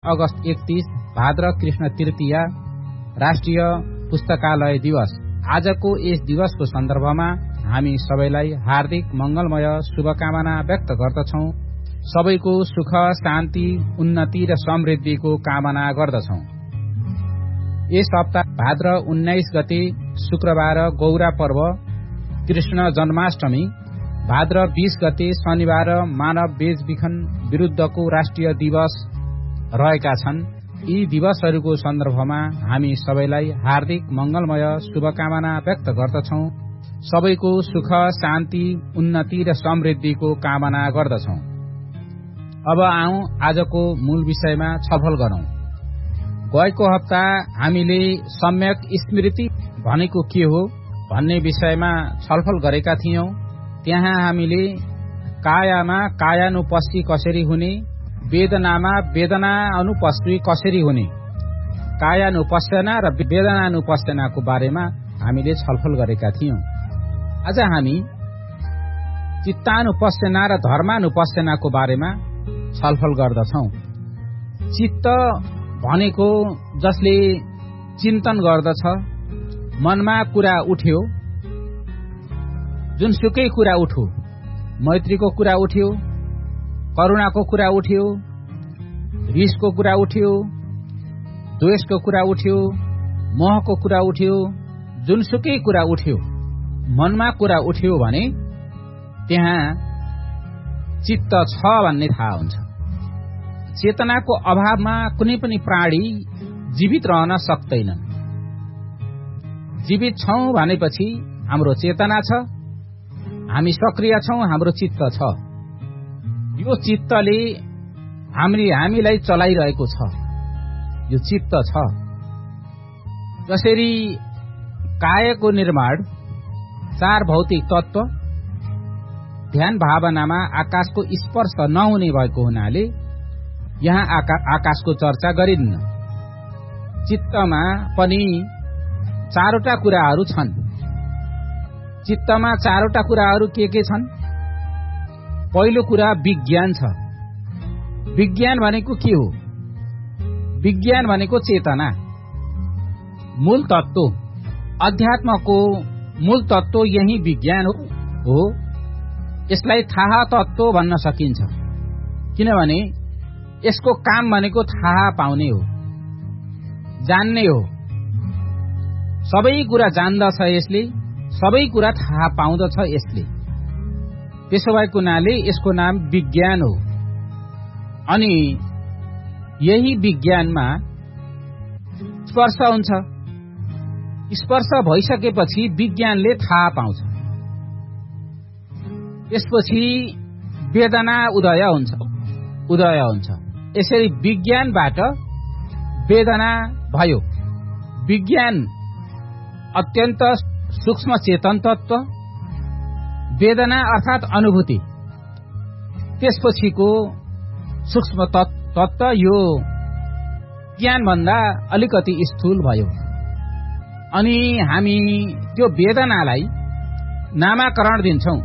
अगस्त 31 भाद्र कृष्ण तृतीया राष्ट्रिय पुस्तकालय दिवस। आजको यस दिवसको सन्दर्भमा हामी सबैलाई हार्दिक मंगलमय शुभकामना व्यक्त गर्दछौं। सबैको सुख शान्ति उन्नति र समृद्धिको कामना गर्दछौं। यस हप्ता भाद्र 19 गते शुक्रबार गौरा पर्व कृष्ण जन्माष्टमी, भाद्र 20 गते शनिबार मानव बेचबिखन विरुद्धको राष्ट्रिय दिवस रहेका छन्। यी दिवसहरूको सन्दर्भमा हामी सबैलाई हार्दिक मंगलमय शुभकामना व्यक्त गर्दछौं। सबैको सुख शान्ति उन्नति र समृद्धिको कामना गर्दछौं। अब आउँ आजको मूल विषयमा छलफल गरौं। गएको हप्ता हामीले सम्यक स्मृति भनेको के हो भन्ने विषयमा छलफल गरेका थियौं। त्यहाँ हामीले कायामा कायानुपस्थिति कसरी हुने, वेदनामा वेदनानुपस्थिति कसरी हुने, कायानुपस्थिति र वेदनानुपस्थितिको बारेमा हामीले छलफल गरेका थियौं। आज हामी चित्तानुपस्थिति र धर्मानुपस्थितिको बारेमा छलफल गर्दछौं। चित्त भनेको जसले चिन्तन गर्दछ, मनमा कुरा उठ्यो, जुनसुकै कुरा उठ्यो, मैत्रीको कुरा उठ्यो, करुणाको कुरा उठ्यो, रिसको कुरा उठ्यो, द्वेषको कुरा उठ्यो, मोहको कुरा उठ्यो, जुनसुकै कुरा उठ्यो, मनमा कुरा उठ्यो भने त्यहाँ चित्त छ भन्ने थाहा हुन्छ। चेतनाको अभावमा कुनै पनि प्राणी जीवित रहन सक्दैनन्। जीवित छौं भनेपछि हाम्रो चेतना छ, हामी सक्रिय छौं, हाम्रो चित्त छ। यो चित्तले हामीलाई चलाइरहेको छ। यो चित्त छ। जसरी कायको निर्माण 4 भौतिक तत्व ध्यान भावनामा आकाशको स्पर्श नहुने भएको हुनाले यहाँ आकाशको चर्चा गरिन्न। चित्तमा पनि 4वटा कुराहरू छन्। चित्तमा 4वटा कुराहरू के छन्? पहिलो कुरा विज्ञान छ। विज्ञान भनेको के हो? विज्ञान भनेको चेतना, मूल तत्व, अध्यात्मको मूल तत्व यही विज्ञान हो। यसलाई थाहा तत्व भन्न सकिन्छ, किनभने यसको काम भनेको थाहा पाउने हो, जान्ने हो। सबै कुरा जान्दछ यसले, सबै कुरा थाहा पाउँदछ यसले। त्यसो भएको हुनाले यसको नाम विज्ञान हो। अनि यही विज्ञानमा स्पर्श हुन्छ। स्पर्श भइसकेपछि विज्ञानले थाहा पाउँछ। त्यसपछि वेदना उदय हुन्छ। यसरी विज्ञानबाट वेदना भयो। विज्ञान अत्यन्त सूक्ष्म चेतन तत्व, वेदना अर्थात अनुभूति, त्यसपछिको सूक्ष्म तत्व यो ज्ञानभन्दा अलिकति स्थूल भयो। अनि हामी त्यो वेदनालाई नामाकरण दिन्छौं।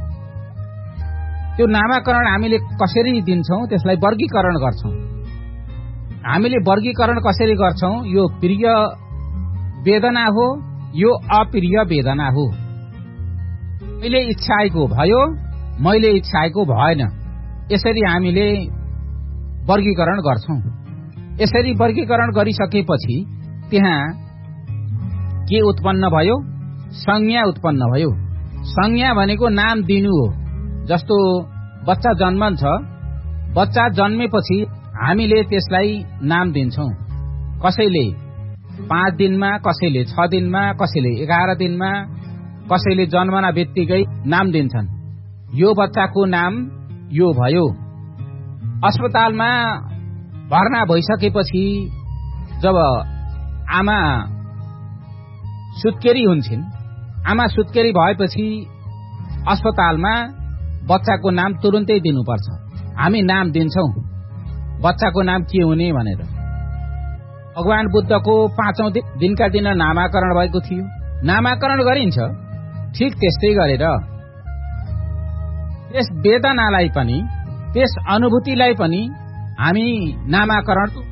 त्यो नामाकरण हामीले कसरी दिन्छौं? त्यसलाई वर्गीकरण गर्छौं। हामीले वर्गीकरण कसरी गर्छौं? यो प्रिय वेदना हो, यो अप्रिय वेदना हो। मैले इच्छाएको भयो, मैले इच्छाएको भएन। यसरी हामीले वर्गीकरण गर्छौं। यसरी वर्गीकरण गरिसकेपछि त्यहाँ के उत्पन्न भयो? संज्ञा उत्पन्न भयो। संज्ञा भनेको नाम दिनु हो। जस्तो बच्चा जन्मन्छ, बच्चा जन्मेपछि हामीले त्यसलाई नाम दिन्छौं। कसैले 5 दिनमा, कसैले 6 दिनमा, कसैले 11 दिनमा, कसैले जन्मना बित्तिकै नाम दिन्छन्। यो बच्चाको नाम यो भयो। अस्पतालमा भर्ना भइसकेपछि जब आमा सुत्केरी हुन्छन्, आमा सुत्केरी भएपछि अस्पतालमा बच्चाको नाम तुरुन्तै दिनुपर्छ। हामी नाम दिन्छौं बच्चाको नाम के हुने भनेर। भगवान बुद्धको 5औं दिनका दिन नामाकरण भएको थियो। नामाकरण गरिन्छ। ठीक त्यस्तै गरेर त्यस वेदनालाई पनि, त्यस अनुभूतिलाई पनि हामी नामाकरण